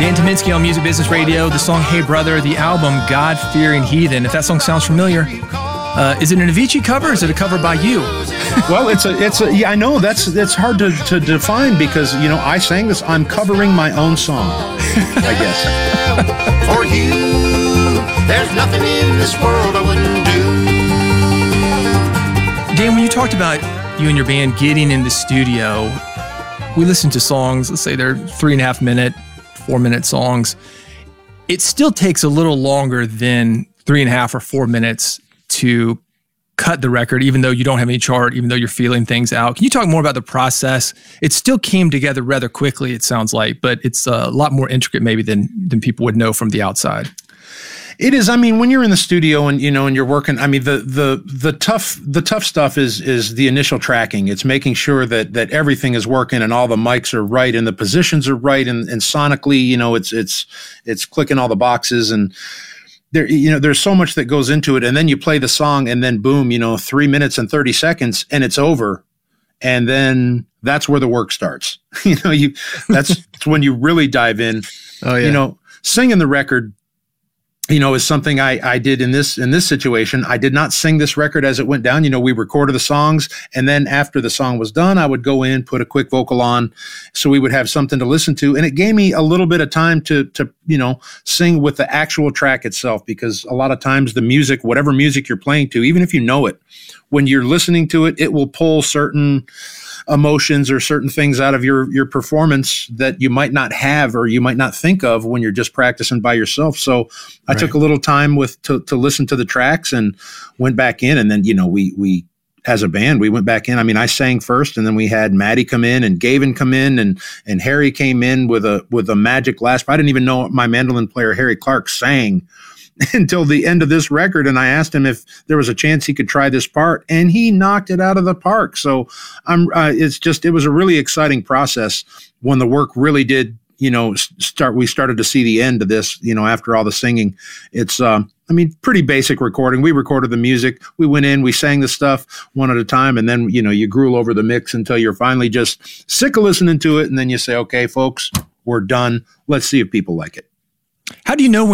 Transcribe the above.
Dan Tominski on Music Business Radio, the song Hey Brother, the album God-Fearing Heathen. If that song sounds familiar, is it an Avicii cover or is it a cover by you? Well, yeah, I know that's hard to define because, you know, I sang this. I'm covering my own song, I guess. For you, there's nothing in this world I wouldn't do. Dan, when you talked about you and your band getting in the studio, we listened to songs, let's say they're 3.5 minute, 4 minute songs. It still takes a little longer than 3.5 or 4 minutes to cut the record, even though you don't have any chart, even though you're feeling things out. Can you talk more about the process? It still came together rather quickly, it sounds like, but it's a lot more intricate maybe than people would know from the outside. It is. I mean, when you're in the studio and, you know, and you're working, I mean, the tough stuff is the initial tracking. It's making sure that everything is working and all the mics are right and the positions are right and sonically, you know, it's clicking all the boxes and there, you know, there's so much that goes into it. And then you play the song and then boom, you know, 3 minutes and 30 seconds and it's over. And then that's where the work starts. You know, that's when you really dive in. Oh, yeah. You know, singing the record, you know, is something I did in this situation. I did not sing this record as it went down. You know, we recorded the songs, and then after the song was done, I would go in, put a quick vocal on, so we would have something to listen to. And it gave me a little bit of time to you know, sing with the actual track itself, because a lot of times the music, whatever music you're playing to, even if you know it, when you're listening to it, it will pull certain emotions or certain things out of your performance that you might not have or you might not think of when you're just practicing by yourself. So I took a little time to listen to the tracks and went back in. And then, you know, we as a band, we went back in. I mean, I sang first and then we had Maddie come in and Gavin come in and Harry came in with a magic last. I didn't even know my mandolin player, Harry Clark, sang until the end of this record. And I asked him if there was a chance he could try this part, and he knocked it out of the park. So it was a really exciting process when the work really did, you know, we started to see the end of this, you know, after all the singing. It's, I mean, pretty basic recording. We recorded the music. We went in, we sang the stuff one at a time. And then, you know, you gruel over the mix until you're finally just sick of listening to it. And then you say, okay, folks, we're done. Let's see if people like it. How do you know when